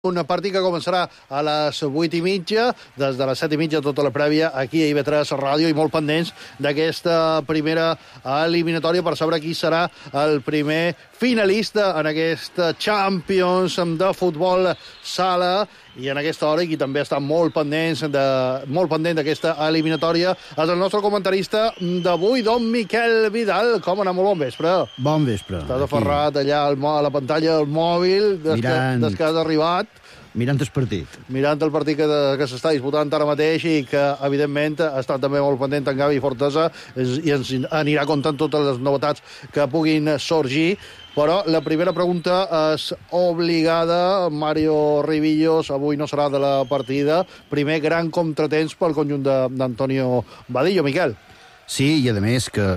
Un partit que començarà a les 8:30, des de les 7:30 tota la prèvia aquí a IB3 Ràdio i molt pendents d'aquesta primera eliminatòria per saber qui serà el primer finalista en aquesta Champions de futbol sala. I en aquesta hora, i qui també està molt pendent d'aquesta eliminatòria, és el nostre comentarista d'avui, don Miquel Vidal. Com anar? Molt bon vespre. Bon vespre. Estàs aferrat allà a la pantalla del mòbil des que has arribat. Mirant el partit. Mirant el partit que s'està disputant ara mateix i que, evidentment, està també molt pendent en Gavi Fortesa i ens anirà contant totes les novetats que puguin sorgir. Però la primera pregunta és obligada. Mario Rivillos avui no serà de la partida. Primer gran contratemps pel conjunt d'Antonio Vadillo, Miquel. Sí, i a més que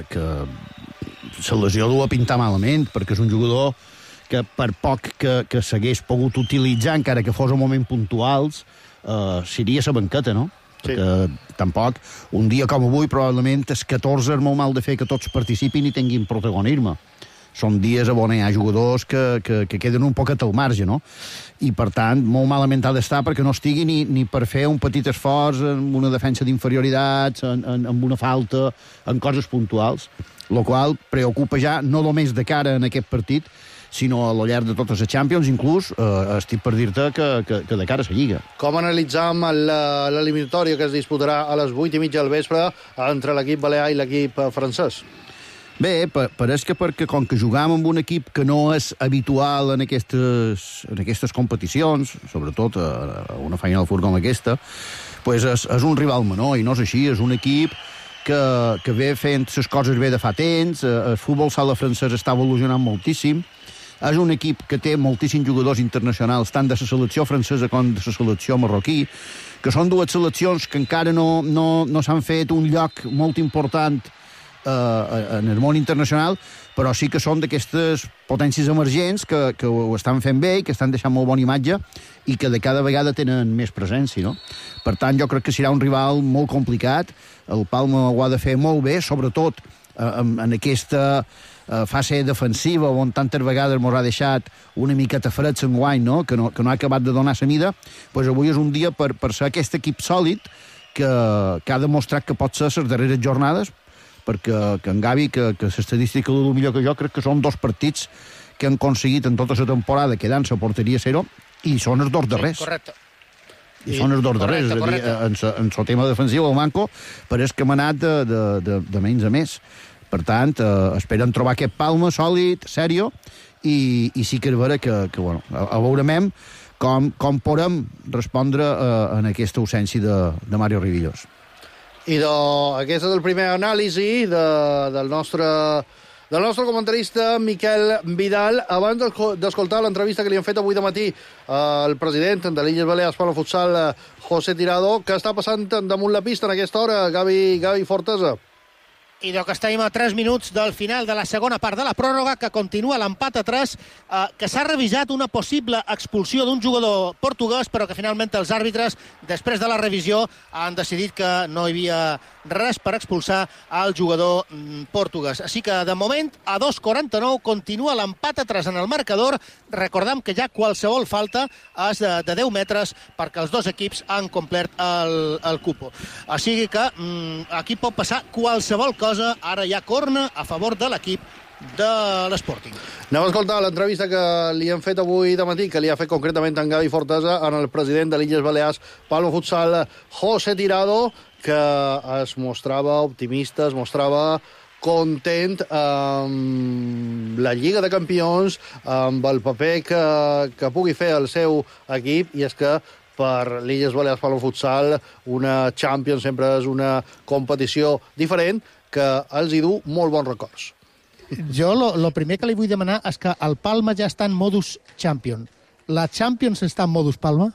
la lesió l'ho va pintar malament, perquè és un jugador que per poc que s'hagués pogut utilitzar, encara que fos en moments puntuals, seria la banqueta, no? Sí. Perquè tampoc, un dia com avui, probablement els 14 és molt mal de fer que tots participin i tinguin protagonisme. Són dies on hi ha jugadors que queden un poquet al marge, no? I, per tant, molt malament ha d'estar perquè no estigui ni per fer un petit esforç en una defensa d'inferioritats, en una falta, en coses puntuals, el qual preocupa ja no només de cara en aquest partit, sinó a lo llarg de totes les Champions, inclús estic per dir-te que de cara a la Lliga. Com analitzam l'eliminatòria que es disputarà a les 8:30 del vespre entre l'equip balear i l'equip francès? Bé, perquè com que jugam amb un equip que no és habitual en aquestes competicions, sobretot a una Final Four com aquesta, pues és un rival menor, i no és així, és un equip que ve fent les coses bé de fa temps, el futbol sala francès està evolucionant moltíssim, és un equip que té moltíssims jugadors internacionals, tant de la selecció francesa com de la selecció marroquí, que són dues seleccions que encara no s'han fet un lloc molt important en el món internacional, però sí que són d'aquestes potències emergents que ho estan fent bé i que estan deixant molt bona imatge i que de cada vegada tenen més presència, no? Per tant, jo crec que serà un rival molt complicat. El Palma ho ha de fer molt bé, sobretot en aquesta fase defensiva on tantes vegades ens ha deixat una miqueta freds enguany, no? Que no ha acabat de donar la mida. Pues avui és un dia per ser aquest equip sòlid que ha demostrat que pot ser les darreres jornades, perquè en Gavi, que l'estadística del millor que jo, crec que són 2 partits que han aconseguit en tota la temporada quedant-se a porteria 0 i són els 2 darrers. Sí, correcte. I són els 2 darrers. Correcte. En el tema defensiu, el manco, pareix que hem anat de menys a més. Per tant, esperen trobar aquest Palma sòlid, sèrio, i sí que és vera que bueno, veurem com podem respondre en aquesta ausència de Mario Rivillos. I aquest és el primer anàlisi del nostre comentarista Miquel Vidal. Abans d'escoltar l'entrevista que li han fet avui de matí al president de l'Illes Balears Palma Futsal, José Tirado, què està passant damunt la pista en aquesta hora, Gavi Fortesa? I que estem a 3 minuts del final de la segona part de la pròrroga, que continua l'empat a 3, que s'ha revisat una possible expulsió d'un jugador portuguès, però que finalment els àrbitres, després de la revisió, han decidit que no hi havia res per expulsar al jugador portuguès. Així que, de moment, a 2:49 continua l'empat a 3 en el marcador. Recordem que ja qualsevol falta és de 10 metres perquè els dos equips han complert el cupo. Així que aquí pot passar qualsevol cosa. Ara hi ha corna a favor de l'equip de l'Sporting. Anem a escoltar l'entrevista que li han fet avui de matí, que li ha fet concretament en Gavi Fortesa, en el president de l'Illes Balears Palma Futsal, José Tirado, que es mostrava optimista, es mostrava content amb la Lliga de Campions, amb el paper que pugui fer el seu equip, i és que per l'Illes Balears Palma Futsal una Champions sempre és una competició diferent que els hi du molt bons records. Jo el primer que li vull demanar és que el Palma ja està en modus Champion. ¿La Champions está en modus Palma?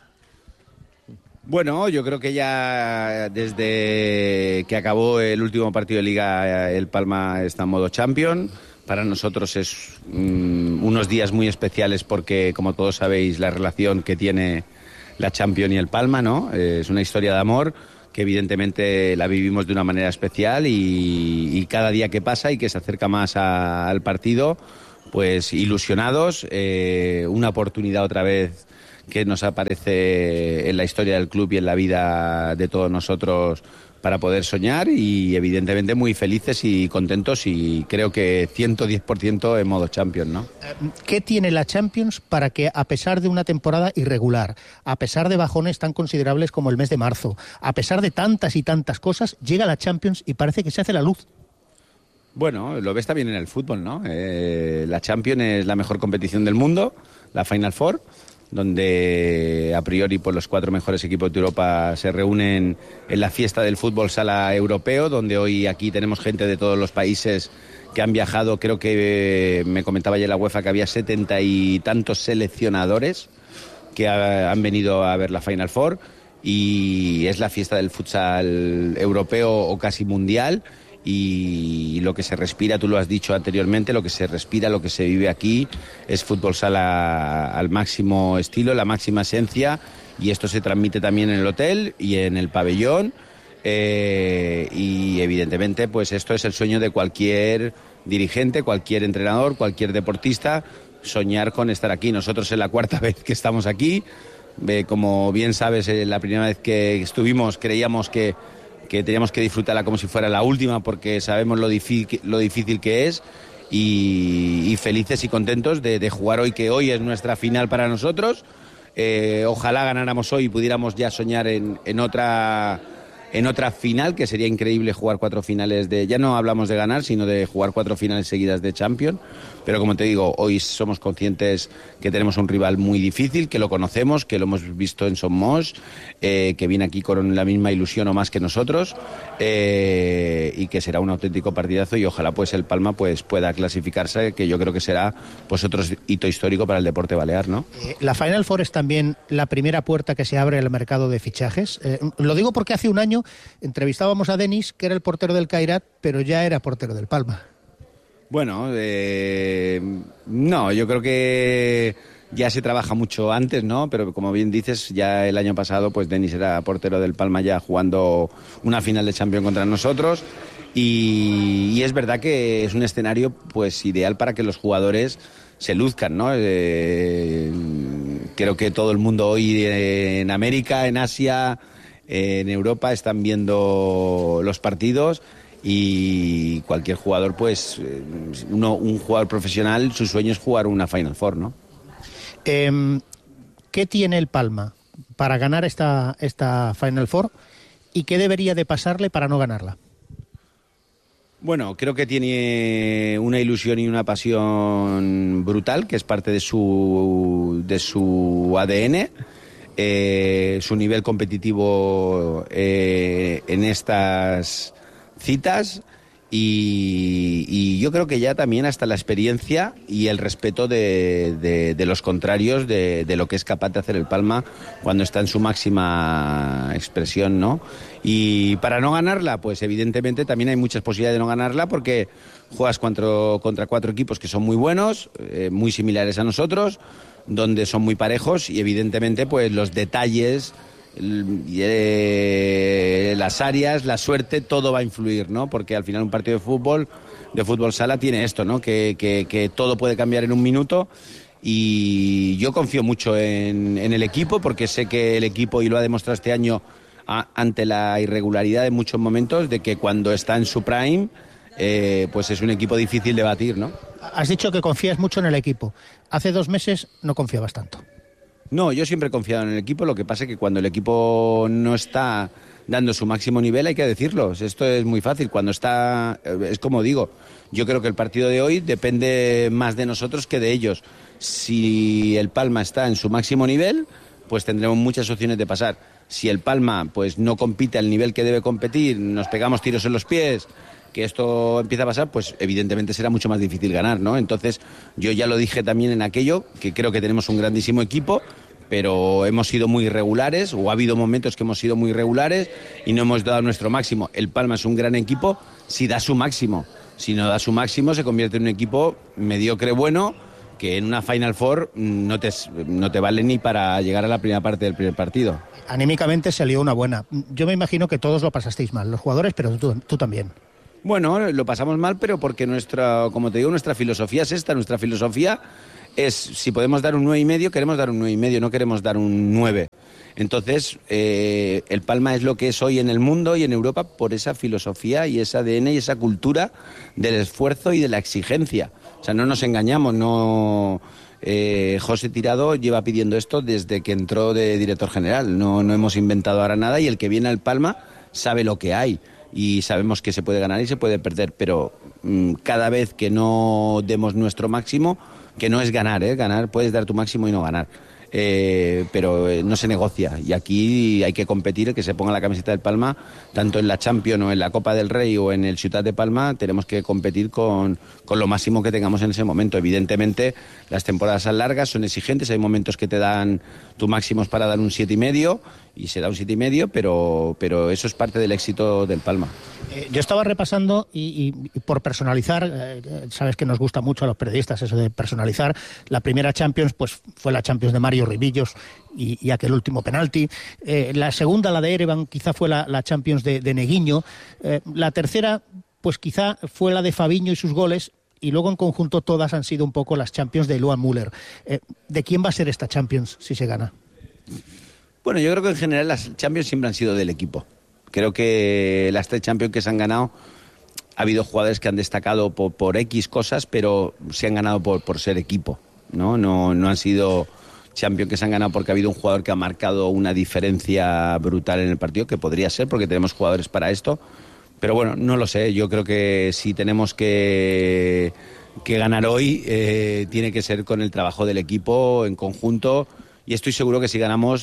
Bueno, yo creo que ya desde que acabó el último partido de Liga el Palma está en modo Champion. Para nosotros es unos días muy especiales porque, como todos sabéis, la relación que tiene la Champions y el Palma, ¿no? Es una historia de amor que evidentemente la vivimos de una manera especial y cada día que pasa y que se acerca más al partido, pues ilusionados, una oportunidad otra vez que nos aparece en la historia del club y en la vida de todos nosotros para poder soñar, y evidentemente muy felices y contentos, y creo que 110% en modo Champions, ¿no? ¿Qué tiene la Champions para que, a pesar de una temporada irregular, a pesar de bajones tan considerables como el mes de marzo, a pesar de tantas y tantas cosas, llega la Champions y parece que se hace la luz? Bueno, lo ves también en el fútbol, ¿no? La Champions es la mejor competición del mundo, la Final Four, donde a priori pues los 4 mejores equipos de Europa se reúnen en la fiesta del fútbol sala europeo, donde hoy aquí tenemos gente de todos los países que han viajado. Creo que me comentaba ya la UEFA que había 70 y tantos seleccionadores que han venido a ver la Final Four, y es la fiesta del futsal europeo o casi mundial. Y lo que se respira, tú lo has dicho anteriormente, lo que se respira, lo que se vive aquí es fútbol sala al máximo estilo, la máxima esencia, y esto se transmite también en el hotel y en el pabellón, y evidentemente pues esto es el sueño de cualquier dirigente, cualquier entrenador, cualquier deportista, soñar con estar aquí. Nosotros es la 4ª vez que estamos aquí, como bien sabes, la primera vez que estuvimos creíamos que teníamos que disfrutarla como si fuera la última, porque sabemos lo difícil que es, y felices y contentos de jugar hoy, que hoy es nuestra final para nosotros. Ojalá ganáramos hoy y pudiéramos ya soñar en otra final, que sería increíble jugar 4 finales ya no hablamos de ganar, sino de jugar 4 finales seguidas de Champions. Pero como te digo, hoy somos conscientes que tenemos un rival muy difícil, que lo conocemos, que lo hemos visto en Somos, que viene aquí con la misma ilusión o más que nosotros, y que será un auténtico partidazo, y ojalá pues el Palma pues pueda clasificarse, que yo creo que será pues otro hito histórico para el deporte balear, ¿no? La Final Four es también la primera puerta que se abre al mercado de fichajes. Lo digo porque hace un año entrevistábamos a Denis, que era el portero del Kairat, pero ya era portero del Palma. Bueno, no, yo creo que ya se trabaja mucho antes, ¿no? Pero como bien dices, ya el año pasado pues Denis era portero del Palma, ya jugando una final de Champions contra nosotros, y es verdad que es un escenario pues ideal para que los jugadores se luzcan, ¿no? Creo que todo el mundo hoy en América, en Asia, en Europa están viendo los partidos, y cualquier jugador, pues un jugador profesional, su sueño es jugar una Final Four, ¿no? ¿Qué tiene el Palma para ganar esta Final Four, y qué debería de pasarle para no ganarla? Bueno, creo que tiene una ilusión y una pasión brutal, que es parte de su ADN. Su nivel competitivo en estas citas, y yo creo que ya también hasta la experiencia y el respeto de los contrarios, de lo que es capaz de hacer el Palma cuando está en su máxima expresión, ¿no? Y para no ganarla, pues evidentemente también hay muchas posibilidades de no ganarla, porque juegas contra 4 equipos que son muy buenos, muy similares a nosotros, donde son muy parejos, y evidentemente pues los detalles, las áreas, la suerte, todo va a influir, ¿no? Porque al final un partido de fútbol sala tiene esto, ¿no? Que todo puede cambiar en un minuto, y yo confío mucho en el equipo, porque sé que el equipo, y lo ha demostrado este año ante la irregularidad de muchos momentos, de que cuando está en su prime, pues es un equipo difícil de batir, ¿no? Has dicho que confías mucho en el equipo. Hace 2 meses no confiabas tanto. No, yo siempre he confiado en el equipo. Lo que pasa es que cuando el equipo no está dando su máximo nivel, hay que decirlo. Esto es muy fácil. Cuando está, es como digo, yo creo que el partido de hoy depende más de nosotros que de ellos. Si el Palma está en su máximo nivel, pues tendremos muchas opciones de pasar. Si el Palma pues no compite al nivel que debe competir, nos pegamos tiros en los pies, que esto empieza a pasar, pues evidentemente será mucho más difícil ganar, ¿no? Entonces, yo ya lo dije también en aquello, que creo que tenemos un grandísimo equipo, pero hemos sido muy irregulares, o ha habido momentos que hemos sido muy irregulares y no hemos dado nuestro máximo. El Palma es un gran equipo si da su máximo. Si no da su máximo, se convierte en un equipo mediocre bueno, que en una Final Four no te vale ni para llegar a la primera parte del primer partido. Anímicamente salió una buena. Yo me imagino que todos lo pasasteis mal, los jugadores, pero tú también. Bueno, lo pasamos mal, pero porque como te digo, nuestra filosofía es esta. Nuestra filosofía es, si podemos dar un 9,5, queremos dar un 9,5, no queremos dar un 9. Entonces, el Palma es lo que es hoy en el mundo y en Europa por esa filosofía y ese ADN y esa cultura del esfuerzo y de la exigencia. O sea, no nos engañamos, no... José Tirado lleva pidiendo esto desde que entró de director general. No hemos inventado ahora nada y el que viene al Palma sabe lo que hay y sabemos que se puede ganar y se puede perder, pero cada vez que no demos nuestro máximo, que no es ganar, ganar puedes dar tu máximo y no ganar, pero no se negocia y aquí hay que competir. El que se ponga la camiseta del Palma, tanto en la Champions o en la Copa del Rey o en el Ciutat de Palma, tenemos que competir con lo máximo que tengamos en ese momento. Evidentemente las temporadas son largas, son exigentes, hay momentos que te dan tu máximo para dar un 7,5 y se da un 7,5, pero eso es parte del éxito del Palma. Yo estaba repasando y por personalizar, sabes que nos gusta mucho a los periodistas eso de personalizar. La primera Champions pues fue la Champions de Mario Ribillos y aquel último penalti. La segunda, la de Erevan, quizá fue la Champions de Neguinho. La tercera, pues quizá fue la de Fabinho y sus goles. Y luego en conjunto todas han sido un poco las Champions de Luan Müller. ¿De quién va a ser esta Champions si se gana? Bueno, yo creo que en general las Champions siempre han sido del equipo. Creo que las 3 Champions que se han ganado, ha habido jugadores que han destacado por X cosas, pero se han ganado por ser equipo, ¿no? No han sido Champions que se han ganado porque ha habido un jugador que ha marcado una diferencia brutal en el partido, que podría ser porque tenemos jugadores para esto. Pero bueno, no lo sé. Yo creo que si tenemos que ganar hoy, tiene que ser con el trabajo del equipo en conjunto. Y estoy seguro que si ganamos,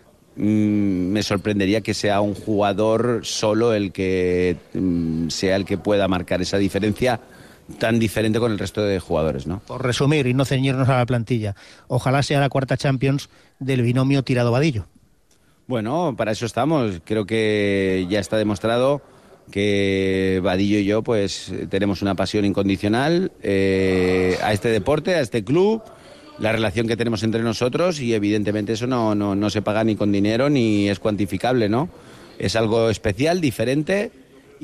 me sorprendería que sea un jugador solo el que sea el que pueda marcar esa diferencia tan diferente con el resto de jugadores, ¿no? Por resumir y no ceñirnos a la plantilla, ojalá sea la cuarta Champions del binomio Tirado-Vadillo. Bueno, para eso estamos. Creo que ya está demostrado que Vadillo y yo pues tenemos una pasión incondicional a este deporte, a este club, la relación que tenemos entre nosotros, y evidentemente eso no se paga ni con dinero ni es cuantificable, ¿no? Es algo especial, diferente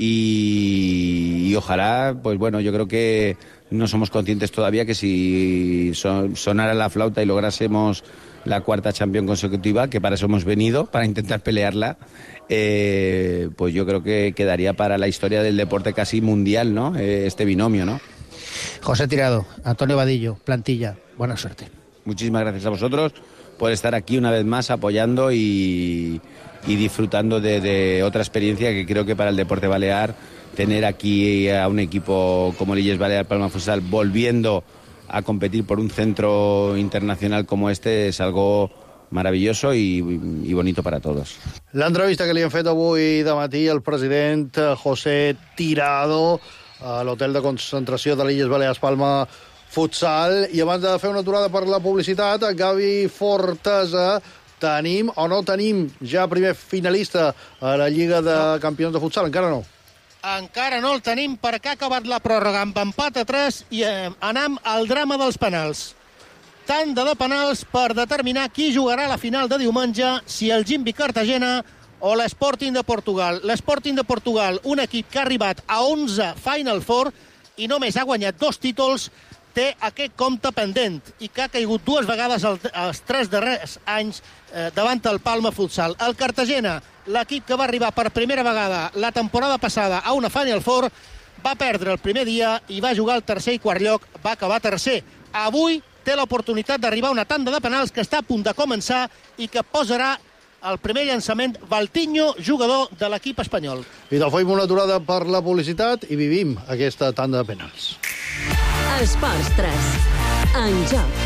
y ojalá, pues bueno, yo creo que no somos conscientes todavía que si sonara la flauta y lográsemos la cuarta Champions consecutiva, que para eso hemos venido, para intentar pelearla, pues yo creo que quedaría para la historia del deporte casi mundial, ¿no? Este binomio, ¿no? José Tirado, Antonio Vadillo, plantilla, buena suerte. Muchísimas gracias a vosotros por estar aquí una vez más apoyando y disfrutando de otra experiencia que creo que para el deporte balear, tener aquí a un equipo como el Illes Balear Palma Futsal volviendo a competir por un centro internacional como este es algo maravilloso i bonito para todos. L'entrevista que li hem fet avui de matí al president José Tirado a l'hotel de concentració de l'Illes Balears Palma Futsal. I abans de fer una aturada per la publicitat, Gavi Fortesa, tenim o no tenim ja primer finalista a la Lliga de Campions de Futsal? Encara no. Encara no el tenim perquè ha acabat la pròrroga amb empat a 3 i anem al drama dels penals. Tanda de penals per determinar qui jugarà la final de diumenge, si el Gimbi Cartagena o l'Sporting de Portugal. L'Sporting de Portugal, un equip que ha arribat a 11 Final Four i només ha guanyat 2 títols, té aquest compte pendent i que ha caigut 2 vegades els 3 darrers anys davant el Palma Futsal. El Cartagena, l'equip que va arribar per primera vegada la temporada passada a una Final Four, va perdre el primer dia i va jugar al tercer i quart lloc, va acabar tercer. Avui té l'oportunitat d'arribar a una tanda de penals que està a punt de començar i que posarà el primer llançament Valtinho, jugador de l'equip espanyol. I de fem una aturada per la publicitat i vivim aquesta tanda de penals. Esports 3. En joc.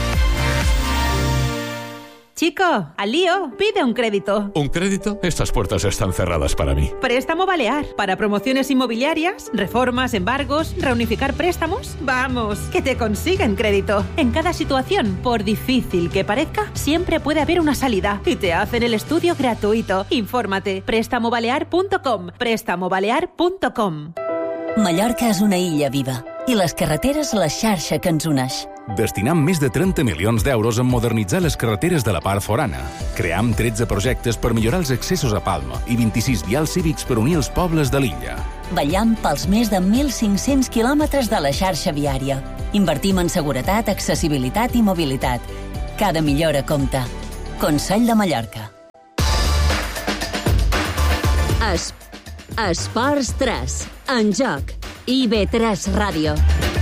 Chico, al lío, pide un crédito. ¿Un crédito? Estas puertas están cerradas para mí. Préstamo Balear. Para promociones inmobiliarias, reformas, embargos, reunificar préstamos. Vamos, que te consiguen crédito. En cada situación, por difícil que parezca, siempre puede haber una salida. Y te hacen el estudio gratuito. Infórmate. Prestamobalear.com. Prestamobalear.com. Mallorca és una illa viva i les carreteres la xarxa que ens uneix. Destinam més de 30 milions d'euros en modernitzar les carreteres de la part forana. Cream 13 projectes per millorar els accessos a Palma i 26 vials cívics per unir els pobles de l'illa. vetllant pels més de 1.500 quilòmetres de la xarxa viària. Invertim en seguretat, accessibilitat i mobilitat. Cada millora compta. Consell de Mallorca. Esports 3. En joc. IB3 Ràdio.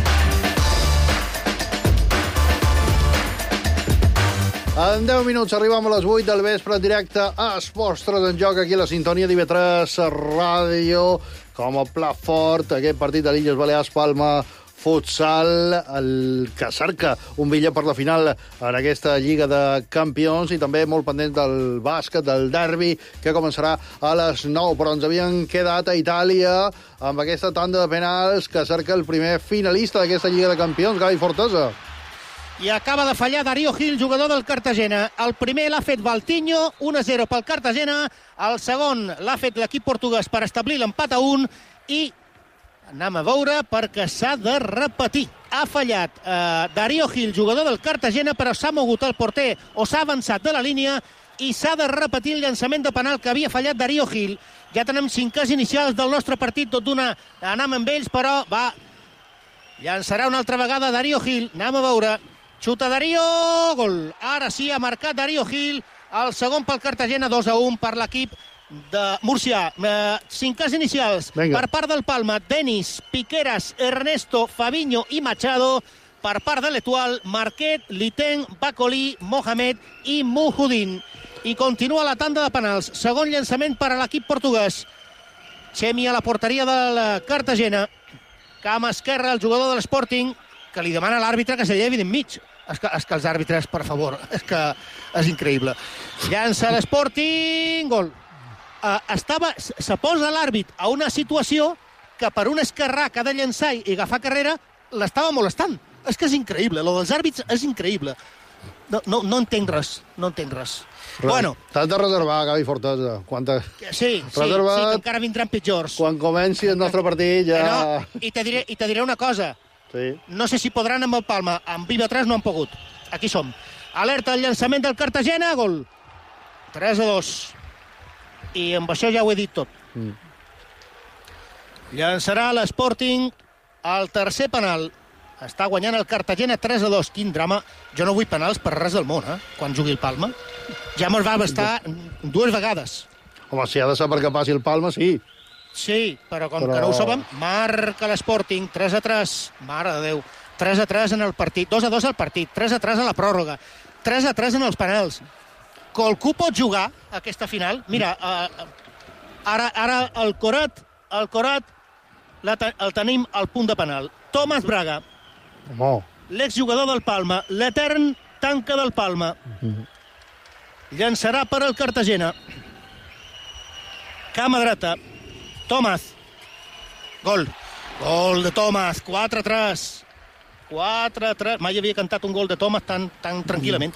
En 10 minuts arribem a les 8 del vespre en directe a Esports 3 en joc, aquí a la sintonia d'IB3 Ràdio, com a plat fort, aquest partit de l'Illes Balears Palma Futsal, el que cerca un bitllet per la final en aquesta Lliga de Campions, i també molt pendent del bàsquet, del derbi, que començarà a les 9. Però ens havien quedat a Itàlia amb aquesta tanda de penals que cerca el primer finalista d'aquesta Lliga de Campions, Gavi Fortesa. I acaba de fallar Darío Gil, jugador del Cartagena. El primer l'ha fet Valtinho, 1-0 pel Cartagena. El segon l'ha fet l'equip portuguès per establir l'empat a 1. I anem a veure perquè s'ha de repetir. Ha fallat Darío Gil, jugador del Cartagena, però s'ha mogut el porter o s'ha avançat de la línia i s'ha de repetir el llançament de penal que havia fallat Darío Gil. Ja tenem 5 inicials del nostre partit, tot d'una anem amb ells, però va, llançarà una altra vegada Darío Gil. Anem a veure. Xuta Darío, gol. Ara sí ha marcat Darío Gil, el segon pel Cartagena, 2-1 per l'equip de Múrcia. 5 inicials. Venga. Per part del Palma, Denis, Piqueras, Ernesto, Fabinho i Machado. Per part de l'Etoile, Marquet, Liteng, Bacolí, Mohamed i Mujudin. I continua la tanda de penals. Segon llançament per a l'equip portuguès. Chemi a la porteria del Cartagena. Cama esquerra, el jugador de l'Sporting, que li demana a l'àrbitre que se llevi d'enmig. És que els àrbitres, per favor, és que és increïble. Llança l'Sporting, gol. Se posa l'àrbit a una situació que per un esquerrà que ha de llançar i agafar carrera l'estava molestant. És que és increïble, lo dels àrbits és increïble. No entenc res, no entenc res. Bueno, t'has de reservar, Gavi Fortesa. Sí, que encara vindran pitjors. Quan comenci el nostre partit ja... I te diré una cosa. Sí. No sé si podran amb el Palma. Amb IB3 no han pogut. Aquí som. Alerta al llançament del Cartagena. Gol. 3-2. I amb això ja ho he dit tot. Llançarà l'Sporting al tercer penal. Està guanyant el Cartagena 3-2. Quin drama. Jo no vull penals per res del món, quan jugui el Palma. Ja me'ls va bastar 2 vegades. Home, si ha de ser perquè passi el Palma, sí. Sí, però com que no ho sabem, marca l'Sporting, 3-3, mare de Déu, 3-3 en el partit, 2-2 al partit, 3-3 a la pròrroga, 3-3 en els penals. Qualcú pot jugar aquesta final? Mira, ara el Corat el tenim al punt de penal. Tomàs Braga, l'exjugador del Palma, l'etern tanca del Palma. Llançarà per al Cartagena. Cama dreta. Tomàs. Gol. Gol de Tomàs. 4-3. 4-3. Mai havia cantat un gol de Tomàs tan tranquil·lament.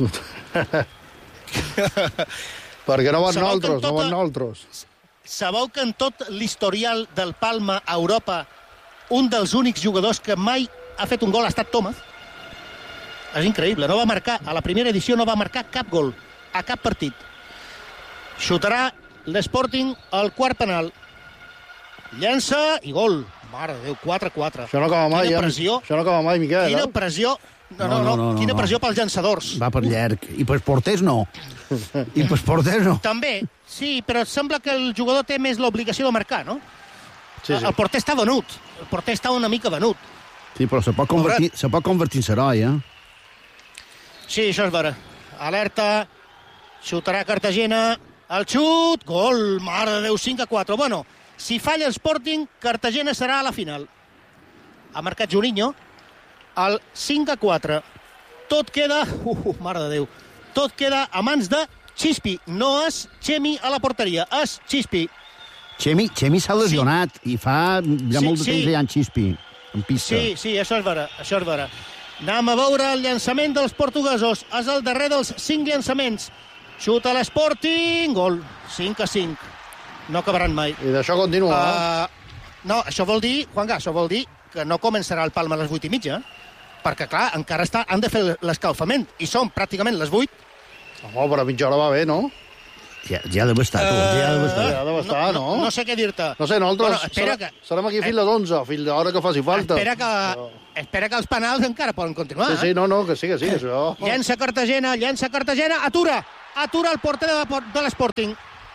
Perquè no van nosaltres. Sabeu que en tot l'historial del Palma a Europa un dels únics jugadors que mai ha fet un gol ha estat Tomàs? És increïble. No va marcar, a la primera edició no va marcar cap gol a cap partit. Xutarà l'Sporting al quart penal. Llença i gol. Mare de Déu, 4-4. Això no acaba mai, pressió. Això no acaba mai, Miquel. Quina pressió. No. Quina pressió pels llançadors. Va per llarg. I pels porters no. També, sí, però sembla que el jugador té més l'obligació de marcar, no? Sí. El porter està venut. El porter està una mica venut. Sí, però se pot convertir en heroi, Sí, això és vera. Alerta. Xutarà Cartagena. El xut. Gol. Mare de Déu, 5-4. Bueno, si falla el Sporting, Cartagena serà a la final. Ha marcat Juninho. El 5-4. Tot queda... mare de Déu. Tot queda a mans de Xispi. No és Chemi a la porteria, és Xispi. Chemi s'ha lesionat i fa ja molt de temps ja en Xispi, en pista. Sí, això és vera. Anem a veure el llançament dels portuguesos. És el darrer dels 5 llançaments. Xuta l'Sporting. Gol. 5-5. No acabaran mai. I d'això continua, No, això vol dir, Juanga, que no començarà el Palma a les 8:30, perquè, clar, encara han de fer l'escalfament, i són pràcticament les 8. Home, però a mitja hora va bé, no? Ja ha d'haver estat, ja ha d'haver estat. No sé què dir-te. No sé, nosaltres serem aquí fins les 11, fins l'hora que faci falta. Espera que els penals encara poden continuar. Sí, que sí, això. Llença Cartagena, atura el porter de l'Sporting.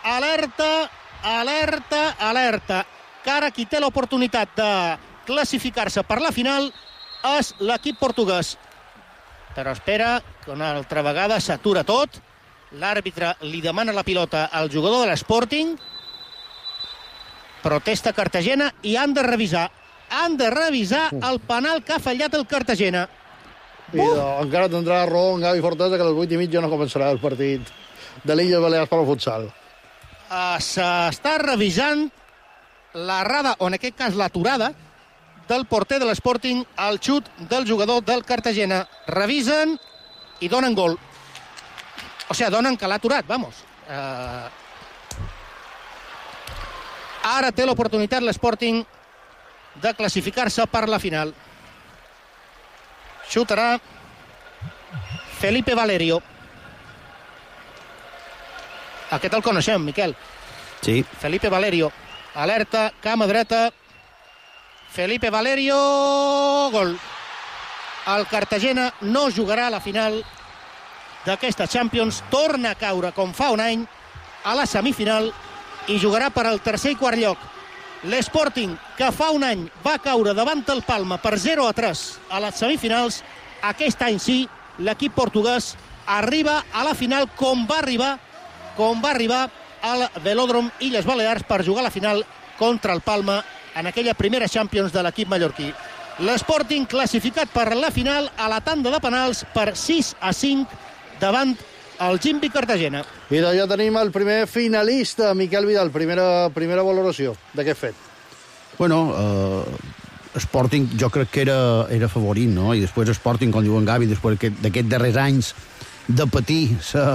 Alerta. Que ara qui té l'oportunitat de classificar-se per la final és l'equip portuguès. Però espera, que una altra vegada s'atura tot. L'àrbitre li demana la pilota al jugador de l'Sporting. Protesta Cartagena i han de revisar el penal que ha fallat el Cartagena. I encara tindrà raó en Gavi Fortesa que a les 8:30 no començarà el partit de l'Illes Balears per al futsal. S'està revisant l'errada, o en aquest cas l'aturada, del porter de l'Sporting al xut del jugador del Cartagena. Revisen i donen gol. O sigui, donen que l'ha aturat, vamos. Ara té l'oportunitat l'Sporting de classificar-se per la final. Xutarà Felipe Valerio. Aquest el coneixem, Miquel. Sí. Felipe Valerio. Alerta, cama dreta. Felipe Valerio, gol. El Cartagena no jugarà a la final d'aquesta Champions. Torna a caure, com fa un any, a la semifinal i jugarà per al tercer i quart lloc. L'Sporting, que fa un any va caure davant el Palma per 0-3 a les semifinals, aquest any sí, l'equip portuguès arriba a la final com va arribar al Velòdrom Illes Balears per jugar a la final contra el Palma en aquella primera Champions de l'equip mallorquí. L'Sporting classificat per la final a la tanda de penals per 6-5 davant el Gimbi Cartagena. I ja tenim el primer finalista, Miquel Vidal, primera valoració d'aquest fet. Bueno, Sporting jo crec que era favorit, no? I després Sporting, com diu en Gavi, després d'aquests darrers anys de patir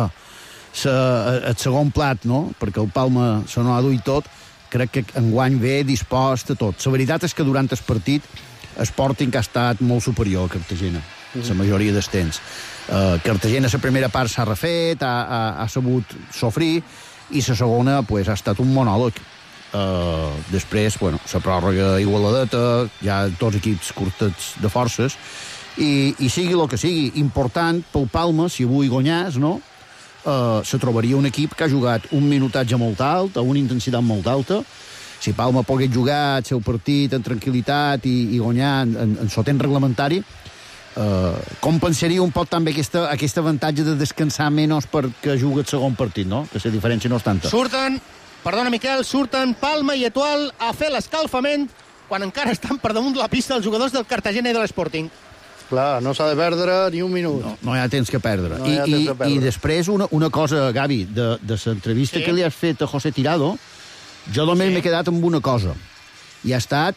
el segon plat, no? Perquè el Palma se n'ha duit tot, crec que enguany ve dispost a tot. La veritat és que durant el partit Sporting ha estat molt superior a Cartagena, la majoria dels temps. Cartagena la primera part s'ha refet, ha sabut sofrir, i la segona pues, ha estat un monòleg. Després, bueno, la pròrroga igualadeta, ja tots equips curtets de forces, i sigui el que sigui, important pel Palma, si avui guanyàs, no? Se trobaria un equip que ha jugat un minutatge molt alt, a una intensitat molt alta. Si Palma pogués jugar el seu partit en tranquil·litat i guanyar en sotent reglamentari, compensaria un poc també aquest avantatge de descansar menys perquè juga el segon partit, no? Que la diferència no és tanta. Surten Palma i Etual a fer l'escalfament quan encara estan per damunt de la pista els jugadors del Cartagena i de l'Sporting. Clar, no s'ha de perdre ni un minut. No hi ha temps que perdre. I després una cosa, Gavi, de l'entrevista que li has fet a José Tirado, jo només m'he quedat amb una cosa. I ha estat,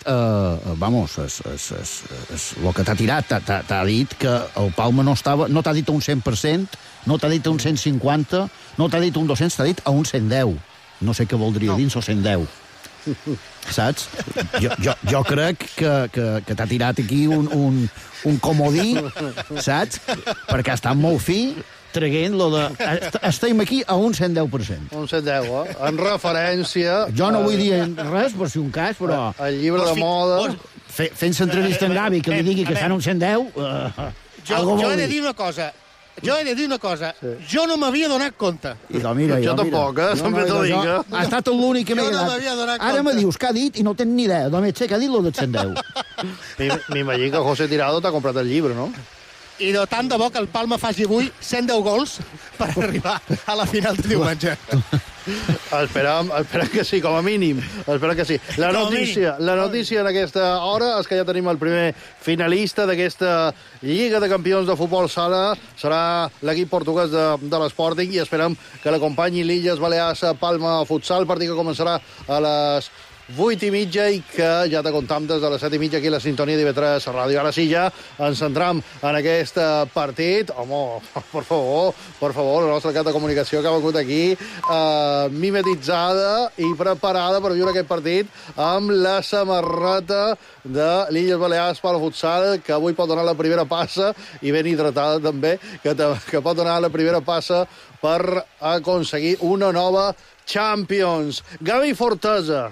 el que t'ha tirat, t'ha dit que el Palma no t'ha dit a un 100%, no t'ha dit a un 150%, no t'ha dit a un 200%, t'ha dit a un 110%. No sé què voldria dir, o 110%. Saps? Jo crec que t'ha tirat aquí un comodí, saps? Perquè ha estat molt fi, traient lo de... Estem aquí a un 110%. Un 110, en referència... Jo no vull dir res, per si un cas, però... El llibre de moda... Fent l'entrevista en Gavi, que li digui que estan a un 110... Jo he de dir una cosa. Jo no m'havia donat compte. Jo tampoc, sempre t'ho dic. Ha estat l'únic que m'he quedat. Ara me dius què ha dit i no tens ni idea. Només sé que ha dit lo del 110. M'imagino que José Tirado t'ha comprat el llibre, no? I de tant de bo que el Palma faci avui 110 gols per arribar a la final de diumenge. Esperem que sí, com a mínim. Esperem que sí. La notícia en aquesta hora és que ja tenim el primer finalista d'aquesta Lliga de Campions de Futbol Sala. Serà l'equip portuguès de l'Sporting i esperem que l'acompanyi l'Illes Balears Palma Futsal, partit que començarà a les 8:30 i que ja te comptam des de les 7:30 aquí a la sintonia d'IV3 Ràdio. Ara sí, ja ens centram en aquest partit. Home, per favor, la nostra cap de comunicació que ha vingut aquí mimetitzada i preparada per viure aquest partit amb la samarreta de l'Illes Balears Palo Futsal, que avui pot donar la primera passa, i ben hidratada també, que pot donar la primera passa per aconseguir una nova Champions. Gavi Fortesa.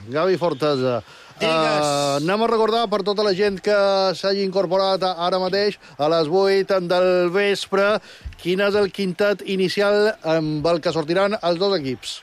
Anem a recordar per tota la gent que s'hagi incorporat ara mateix a les 8 del vespre quin és el quintet inicial amb el que sortiran els dos equips.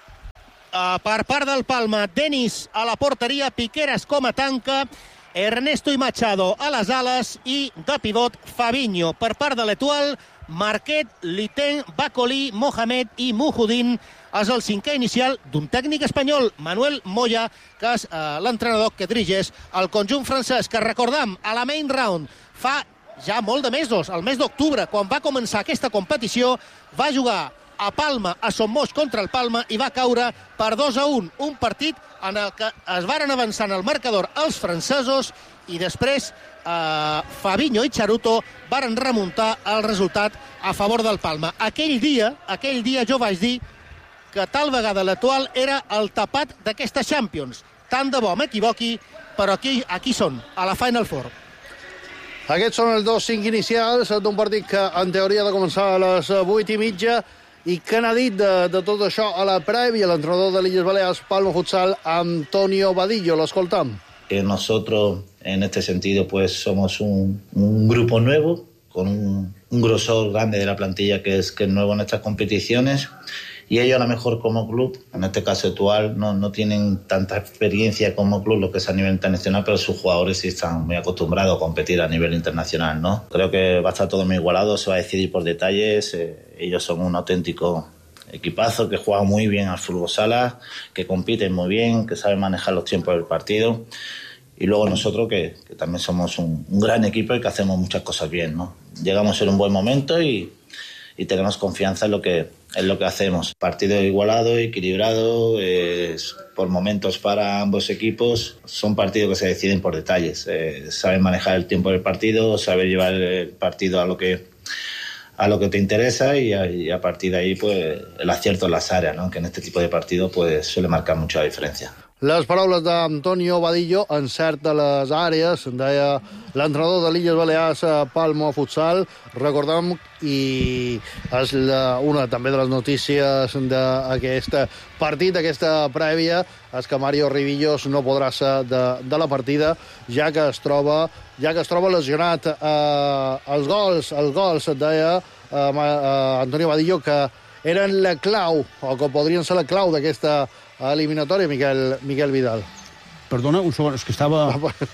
Per part del Palma, Denis a la porteria, Piqueras com a tanca, Ernesto i Machado a les ales i de pivot Fabinho. Per part de l'Etoile, Marquet, Liten, Bacoli, Mohamed i Mujudin és el cinquè inicial d'un tècnic espanyol, Manuel Moya, que és l'entrenador que dirigeix el conjunt francès, que recordam, a la main round fa ja molt de mesos, el mes d'octubre, quan va començar aquesta competició, va jugar a Palma, a Sommoix contra el Palma, i va caure per 2-1, un partit en el que es varen avançar en el marcador els francesos i després Fabinho i Charuto varen remuntar el resultat a favor del Palma. Aquell dia jo vaig dir que tal vegada l'Etoile era el tapat d'aquesta Champions. Tant de bo m'equivoqui, però aquí són, a la Final Four. Aquests són els 5 inicials d'un partit que en teoria ha de començar a les 8:30. I què n'ha dit de tot això a la prèvia l'entrenador de l'Illes Balears Palma Futsal, Antonio Vadillo? L'escoltam. Nosotros en este sentido pues somos un grupo nuevo con un grosor grande de la plantilla que es nuevo en estas competiciones, y ellos a lo mejor como club, en este caso Etoile, no tienen tanta experiencia como club, lo que es a nivel internacional, pero sus jugadores sí están muy acostumbrados a competir a nivel internacional, ¿no? Creo que va a estar todo muy igualado, se va a decidir por detalles. Ellos son un auténtico equipazo que juega muy bien al fútbol sala, que compiten muy bien, que saben manejar los tiempos del partido. Y luego nosotros que también somos un gran equipo y que hacemos muchas cosas bien, ¿no? Llegamos en un buen momento y tenemos confianza en lo que hacemos. Partido igualado, equilibrado, por momentos para ambos equipos. Son partidos que se deciden por detalles. Saben manejar el tiempo del partido, saben llevar el partido a lo que te interesa, y a partir de ahí pues el acierto en las áreas, ¿no? Que en este tipo de partidos pues suele marcar mucho la diferencia. Les paraules d'Antonio Vadillo, encert de les àrees, deia l'entrenador de l'Illes Balears Palma Futsal. Recordem, i és una també de les notícies d'aquest partit, d'aquesta prèvia, és que Mario Rivillos no podrà ser de la partida, ja que es troba lesionat. Els gols, deia Antonio Vadillo, que eren la clau, o que podrien ser la clau d'aquesta eliminatòria, Miquel Vidal. Perdona, un segon, és que estava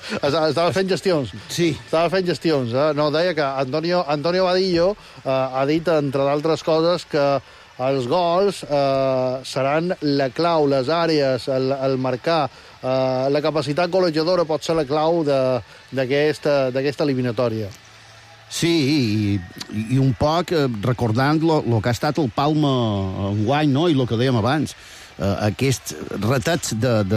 fent gestions. Sí. Estava fent gestions. No, deia que Antonio Vadillo ha dit, entre d'altres coses, que els gols seran la clau, les àrees, el marcar, la capacitat golejadora pot ser la clau d'aquesta eliminatòria. Sí, i un poc recordant el que ha estat el Palma enguany, no? I el que dèiem abans, aquests retats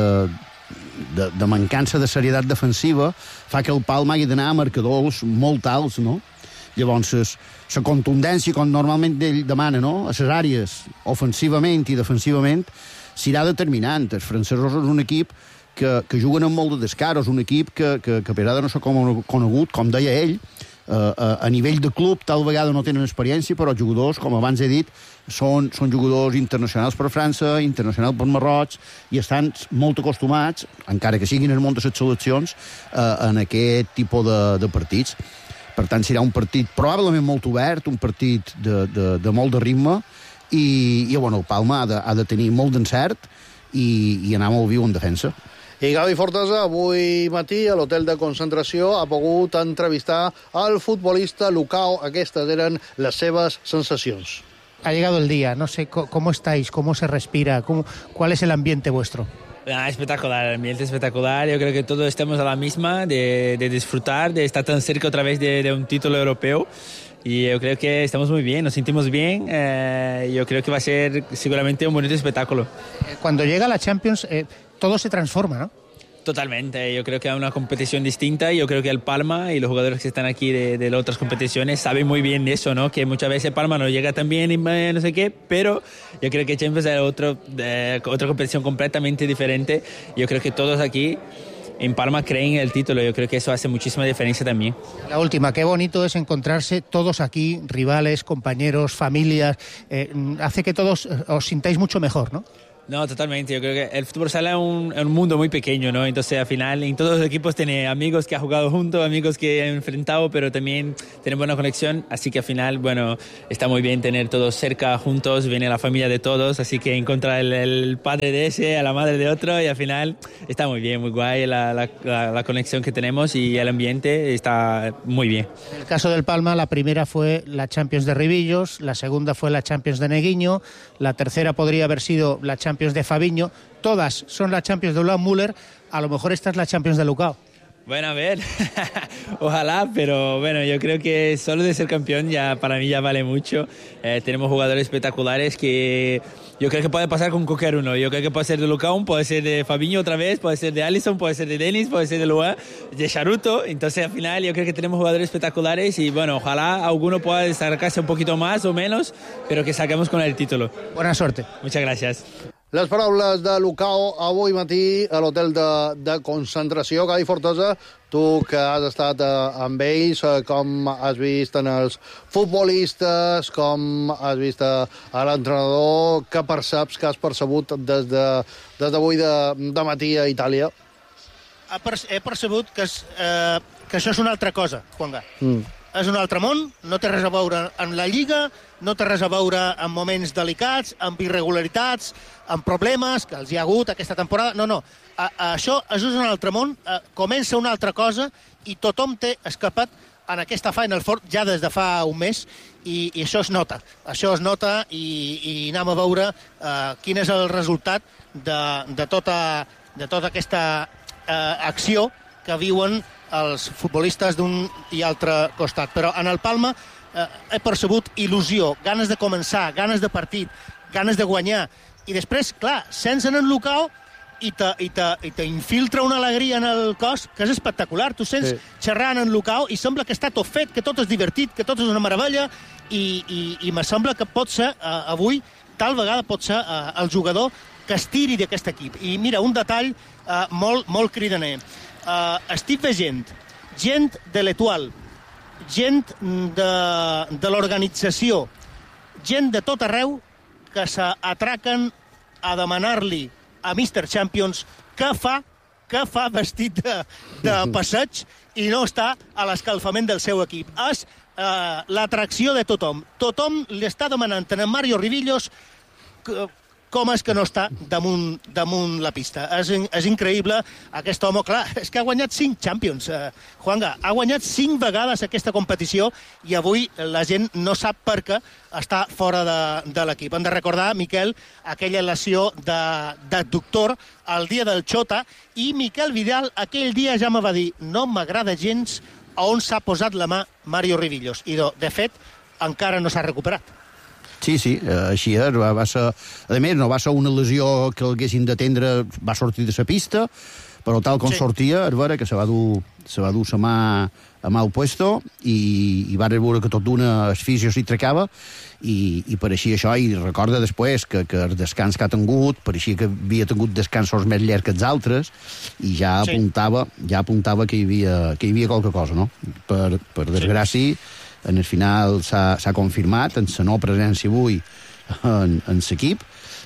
de mancança de serietat defensiva fa que el Palma hagi d'anar a marcadors molt alts, no? Llavors, la contundència, com normalment ell demana, no? A les àrees, ofensivament i defensivament, serà determinant. Els francesos és un equip que juguen amb molt de descaro, és un equip que per ara no s'ha conegut, com deia ell, a nivell de club tal vegada no tenen experiència, però jugadors, com abans he dit, són jugadors internacionals per França, internacionals per Marroc, i estan molt acostumats, encara que siguin en moltes seleccions, en aquest tipus de partits. Per tant, serà un partit probablement molt obert, un partit de molt de ritme, i bueno, el Palma ha de tenir molt d'encert i anar molt viu en defensa. I Gavi Fortesa, avui matí, a l'hotel de concentració, ha pogut entrevistar al futbolista Lucao. Aquestes eren les seves sensacions. Ha llegado el día, no sé cómo estáis, cómo se respira, cuál es el ambiente vuestro. Espectacular, el ambiente espectacular. Yo creo que todos estamos a la misma de disfrutar, de estar tan cerca otra vez de un título europeo. Y yo creo que estamos muy bien, nos sentimos bien. Yo creo que va a ser seguramente un bonito espectáculo. Cuando llega la Champions, todo se transforma, ¿no? Totalmente, yo creo que hay una competición distinta. Yo creo que el Palma y los jugadores que están aquí de las otras competiciones saben muy bien de eso, ¿no? Que muchas veces Palma no llega tan bien y no sé qué, pero yo creo que Champions es otra competición completamente diferente. Yo creo que todos aquí en Palma creen en el título. Yo creo que eso hace muchísima diferencia también. La última, qué bonito es encontrarse todos aquí, rivales, compañeros, familias. Hace que todos os sintáis mucho mejor, ¿no? No, totalmente. Yo creo que el fútbol sala es un mundo muy pequeño, ¿no? Entonces, al final, en todos los equipos tiene amigos que han jugado juntos, amigos que han enfrentado, pero también tienen buena conexión. Así que al final, bueno, está muy bien tener todos cerca, juntos, viene la familia de todos. Así que encuentra el padre de ese, a la madre de otro, y al final está muy bien, muy guay la conexión que tenemos y el ambiente está muy bien. En el caso del Palma, la primera fue la Champions de Rivillos, la segunda fue la Champions de Neguinho, la tercera podría haber sido la Champions de Fabiño, todas son la Champions de Ulan Müller, a lo mejor esta es la Champions de Lucao. Bueno, a ver, ojalá, pero bueno, yo creo que solo de ser campeón ya para mí ya vale mucho. Tenemos jugadores espectaculares que yo creo que puede pasar con cualquier uno. Yo creo que puede ser de Lucao, puede ser de Fabiño otra vez, puede ser de Alisson, puede ser de Denis, puede ser de Lua, de Charuto. Entonces al final yo creo que tenemos jugadores espectaculares y bueno, ojalá alguno pueda destacarse un poquito más o menos, pero que saquemos con el título. Buena suerte. Muchas gracias. Les paraules de Lucao avui matí a l'hotel de concentració Gai Fortesa. Tu que has estat amb ells, com has vist en els futbolistes, com has vist a l'entrenador, què perceps, que has percebut des d'avui de matí a Itàlia? He percebut que això és una altra cosa, Juanga. És un altre món, no té res a veure amb la Lliga, no té res a veure amb moments delicats, amb irregularitats, amb problemes que els hi ha hagut aquesta temporada. No. Això és un altre món, comença una altra cosa i tothom té escapat en aquesta Final Four ja des de fa un mes i això es nota. Això es nota i anem a veure quin és el resultat de tota aquesta acció que viuen els futbolistes d'un i altre costat. Però en el Palma he percebut il·lusió, ganes de començar, ganes de partit, ganes de guanyar. I després, clar, sense en Lucao i t'infiltra una alegria en el cos que és espectacular. Tu sents xerrant en Lucao i sembla que està tot fet, que tot és divertit, que tot és una meravella i me sembla que pot ser avui, tal vegada pot ser el jugador que es tiri d'aquest equip. I mira, un detall molt cridaner. Estic veient gent de l'Etoile, gent de l'organització, gent de tot arreu que s'atraquen a demanar-li a Mr. Champions què fa vestit de passeig i no està a l'escalfament del seu equip. És l'atracció de tothom. Tothom li està demanant a Mario Rivillos com és que no està damunt la pista. És increïble aquest home. Clar, és que ha guanyat 5 Champions, Juanga. Ha guanyat 5 vegades aquesta competició i avui la gent no sap per què està fora de l'equip. Hem de recordar, Miquel, aquella lesió d'adductor el dia del Xota i Miquel Vidal aquell dia ja me va dir no m'agrada gens on s'ha posat la mà Mario Rivillos. I de fet, encara no s'ha recuperat. Sí, així és. Va ser, a més, no va ser una lesió que l'haguessin d'atendre, va sortir de la pista, però tal com sortia, és vera que se va dur la mà a mal puesto i va veure que tot d'una asfíxia s'hi tracava i pareixia això, i recorda després que el descans que ha tingut, pareixia que havia tingut descansos més llargs que els altres i ja apuntava que hi havia qualque cosa, no? Per desgràcia, en el final s'ha confirmat en la no presència avui en l'equip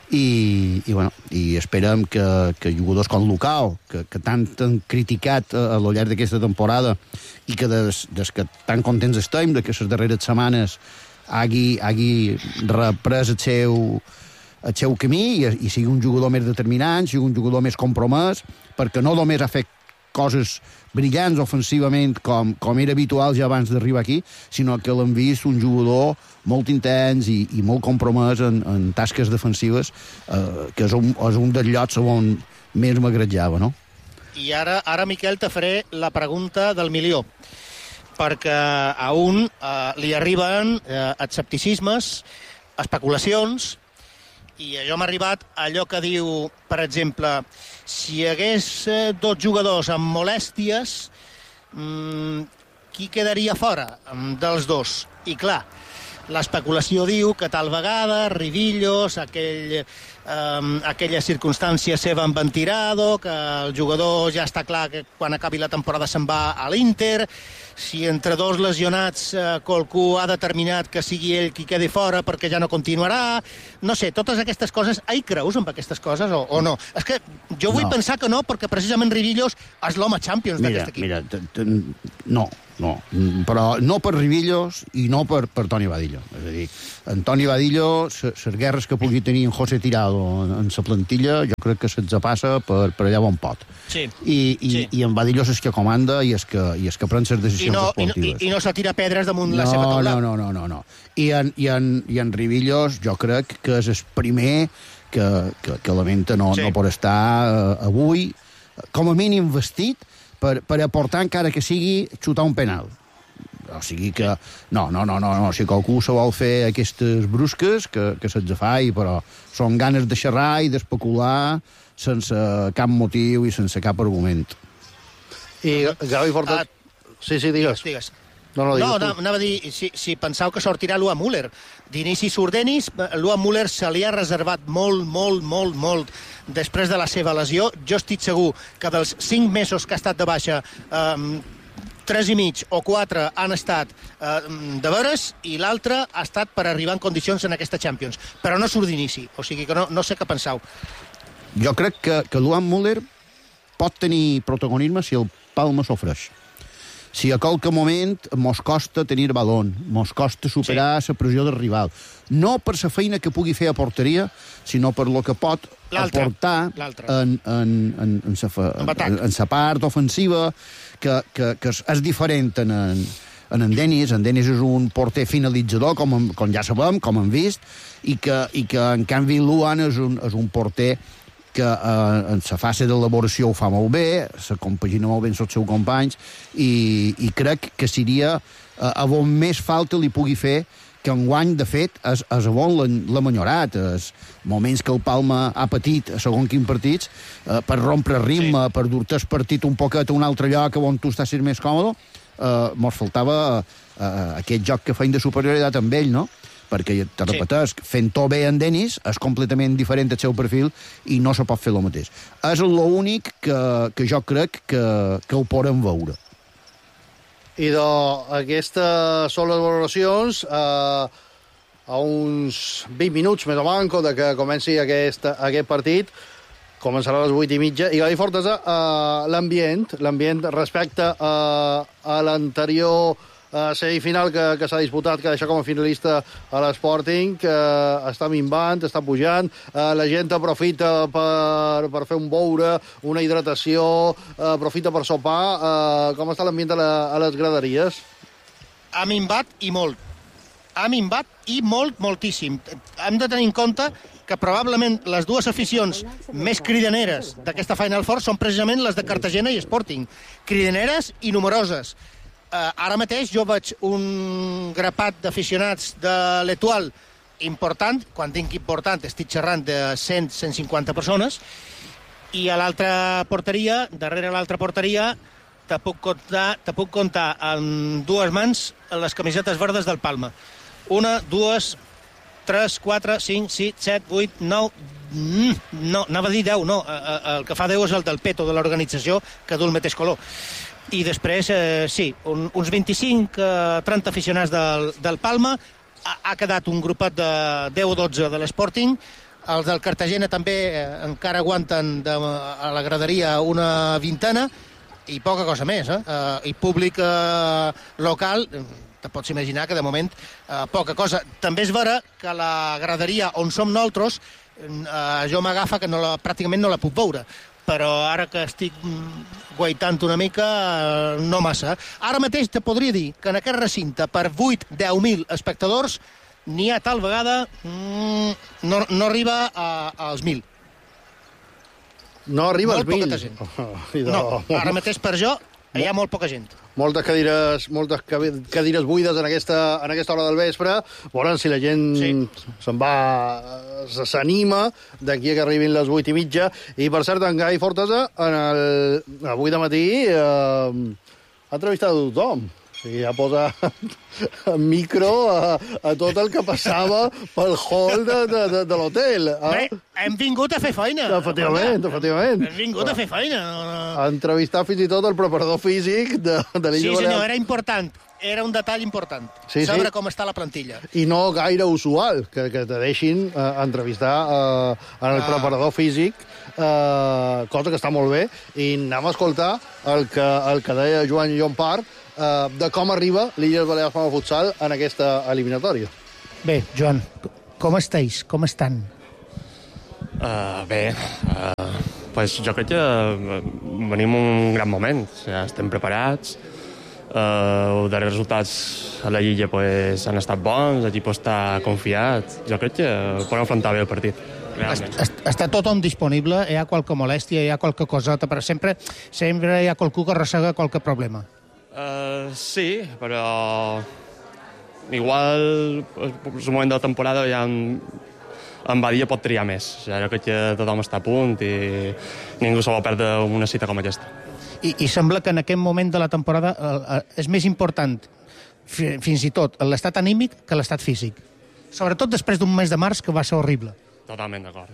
i esperem que jugadors com Lucao, que tant han criticat a lo llarg d'aquesta temporada i que des que tan contents estem de que les darreres setmanes hagi reprès el seu camí i sigui un jugador més determinant, sigui un jugador més compromès, perquè no només ha fet coses brillants ofensivament com era habitual ja abans d'arribar aquí, sinó que l'hem vist un jugador molt intens i molt compromès en tasques defensives, que és un dels llocs on més m'agradava, no? I ara, Miquel, te faré la pregunta del milió, perquè a un li arriben escepticismes, especulacions, I jo m'ha arribat allò que diu, per exemple, si hi hagués 2 jugadors amb molèsties, qui quedaria fora dels 2? I clar, l'especulació diu que tal vegada Rivillos, aquella circumstància seva amb en Tirado, que el jugador ja està clar que quan acabi la temporada se'n va a l'Inter, si entre 2 lesionats qualcú ha determinat que sigui ell qui quedi fora perquè ja no continuarà, no sé, totes aquestes coses, hi creus amb aquestes coses o no? És que jo vull pensar que no, perquè precisament Rivillos és l'home Champions d'aquest equip. No, però no per Rivillos i no per Toni Badillo. És a dir, en Toni Badillo, les guerres que pugui tenir en José Tirado en la plantilla, jo crec que se'ls passa per allà on pot. Sí. I en Badillo és que comanda i és que pren les decisions esportives. I no se tira pedres damunt la seva taula. No. I en Rivillos jo crec que és el primer que lamenta no pot estar avui, com a mínim vestit, per aportar encara que sigui xutar un penal. O sigui que... No. Si qualcú se vol fer aquestes brusques, que se'ls fa, però són ganes de xerrar i d'especular sense cap motiu i sense cap argument. I Gavi Fortes... Sí, digues. No, anava a dir, si penseu que sortirà Luan Müller. D'inici surt Dennis, Luan Müller se li ha reservat molt després de la seva lesió. Jo estic segur que dels 5 mesos que ha estat de baixa, 3 i mig o 4 han estat de veres i l'altre ha estat per arribar en condicions en aquesta Champions. Però no surt d'inici, o sigui que no sé què penseu. Jo crec que Luan Müller pot tenir protagonisme si el Palma s'ofreix. Si a qualque moment mos costa tenir balón, mos costa superar la pressió del rival. No per la feina que pugui fer a porteria, sinó per lo que pot aportar en la part ofensiva, que és diferent en Dennis. En Dennis és un porter finalitzador, com ja sabem, com hem vist, i que en canvi Luan és un porter que en la fase d'elaboració ho fa molt bé, se compagina molt bé amb els seus companys, i crec que seria a on més falta li pugui fer, que enguany, de fet, és a on l'ha millorat. Els moments que el Palma ha patit a segon quin partits, per rompre ritme, per dur-te el partit un poquet a un altre lloc on tu estàs més còmode, mos faltava aquest joc que feien de superioritat amb ell, no? Perquè, te repeteix, fent-ho bé en Dennis és completament diferent del seu perfil i no se pot fer el mateix. És l'únic que jo crec que ho podem veure. I aquestes són les valoracions a uns 20 minuts més o manco de que comenci aquest partit. Començarà a les 8:30. I Gavi Fortesa, l'ambient respecte a l'anterior semifinal que s'ha disputat, que deixa com a finalista a l'Sporting, que està minvant, està pujant, la gent aprofita per fer un beure, una hidratació, aprofita per sopar. Com està l'ambient a les graderies? Ha minvat i molt. Ha minvat i moltíssim. Hem de tenir en compte que probablement les dues aficions més cridaneres d'aquesta Final Four són precisament les de Cartagena i Sporting. Cridaneres i numeroses. Ara mateix jo veig un grapat d'aficionats de l'Etoile important, quan dic important estic xerrant de 100-150 persones, i a l'altra porteria, darrere l'altra porteria, te puc comptar amb 2 mans les camisetes verdes del Palma. 1, 2, 3, 4, 5, 6, 7, 8, 9... No, anava a dir 10, no. El que fa 10 és el del Peto, de l'organització, que du el mateix color. I després, sí, uns 25-30 aficionats del Palma. Ha quedat un grupet de 10 o 12 de l'Sporting. Els del Cartagena també encara aguanten a la graderia una vintena i poca cosa més. I públic local, te pots imaginar que de moment poca cosa. També és vera que la graderia on som nosaltres jo m'agafa que pràcticament no la puc veure, però ara que estic guaitant una mica, no massa. Ara mateix te podria dir que en aquest recinte, per 8-10.000 espectadors, n'hi ha tal vegada no arriba als 1.000. No arriba als 1.000? Molt poqueta gent. No, ara mateix per jo hi ha molt poca gent. Moltes cadires buides en aquesta hora del vespre. Veurem si la gent s'anima d'aquí que arribin les 8:30. I, per cert, en Gai Fortesa, avui de matí, ha entrevistat a tothom. O sigui, ja posa en micro a tot el que passava pel hall de l'hotel. Bé, hem vingut a fer feina. Efectivament. Hem vingut a fer feina. A entrevistar fins i tot el preparador físic de l'Illa Sí, Balear. senyor, era important. Era un detall important. Saber com està la plantilla. I no gaire usual que te deixin entrevistar el preparador físic, cosa que està molt bé. I anem a escoltar el que deia Joan Llompart de com arriba l'Illes Balears Palma Futsal en aquesta eliminatòria. Bé, Joan, com esteu? Com estan? Bé, pues jo crec que venim un gran moment. Ja estem preparats. Els darrers resultats a la Lliga pues, han estat bons, l'equip està confiat. Jo crec que podem afrontar bé el partit. Està tothom disponible? Hi ha qualque molèstia, hi ha qualque coseta? Però sempre hi ha qualcú que arrossega qualque problema. Sí, però igual és un moment de la temporada ja en Badia pot triar més. Ja crec que tothom està a punt i ningú se vol perdre una cita com aquesta. I sembla que en aquest moment de la temporada és més important, fins i tot, l'estat anímic que l'estat físic. Sobretot després d'un mes de març que va ser horrible. Totalment d'acord.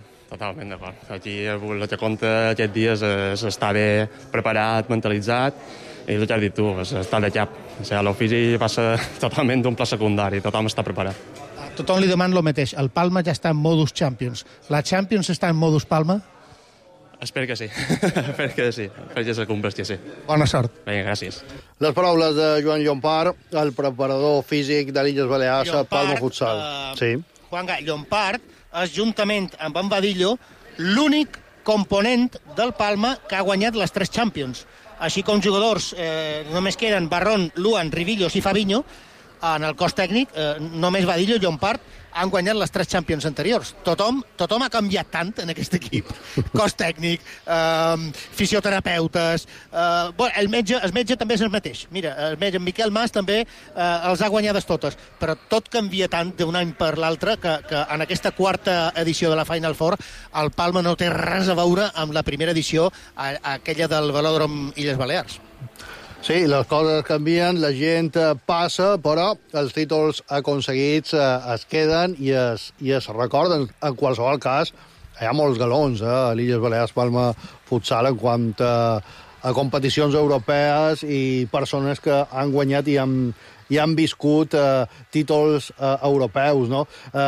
Aquí el que compta aquests dies és estar bé preparat, mentalitzat, i el que has dit tu, és estar de cap. O sigui, el físic passa totalment d'un pla secundari, tothom està preparat. A tothom li demano el mateix. El Palma ja està en modus Champions. La Champions està en modus Palma? Espero que sí. Espero que se compleixi, sí. Bona sort. Vinga, gràcies. Les paraules de Joan Llompart, el preparador físic de l'Illes Balears a Palma Futsal. Sí. Juan Gai, Llompart és, juntament amb en Badillo, l'únic component del Palma que ha guanyat les 3 Champions. Així com jugadors només queden Barrón, Luan, Rivillos i Fabinho. En el cos tècnic, només Badillo i Llompart han guanyat les 3 Champions anteriors. Tothom ha canviat tant en aquest equip. Cos tècnic, fisioterapeutes... el metge també és el mateix. Mira, el metge, en Miquel Mas, també els ha guanyades totes. Però tot canvia tant d'un any per l'altre que en aquesta 4a edició de la Final Four el Palma no té res a veure amb la primera edició, aquella del Velòdrom Illes Balears. Sí, les coses canvien, la gent passa, però els títols aconseguits es queden i es recorden. En qualsevol cas, hi ha molts galons a l'Illes Balears Palma Futsal en quant a competicions europees i persones que han guanyat i han viscut títols europeus, no?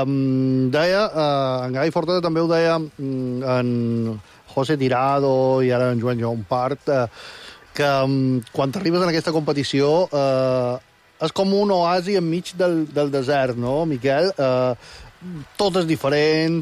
Deia, en Gai Fortesa també ho deia en José Tirado i ara en Joan Llompart, que quan t'arribes en aquesta competició és com un oasi enmig del desert, no, Miquel? Tot és diferent,